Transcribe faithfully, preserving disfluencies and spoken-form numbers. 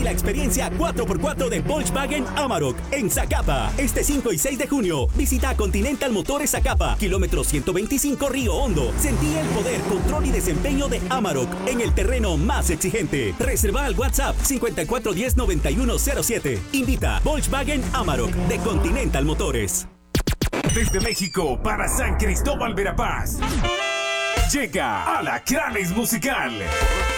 la experiencia cuatro por cuatro de Volkswagen Amarok en Zacapa. Este cinco y seis de junio, visita Continental Motores Zacapa, kilómetro ciento veinticinco Río Hondo. Sentí el poder, control y desempeño de Amarok en el terreno más exigente. Reserva al WhatsApp cincuenta y cuatro diez noventa y uno cero siete. Invita Volkswagen Amarok de Continental Motores. Desde México para San Cristóbal Verapaz. Llega Alacranes Musical.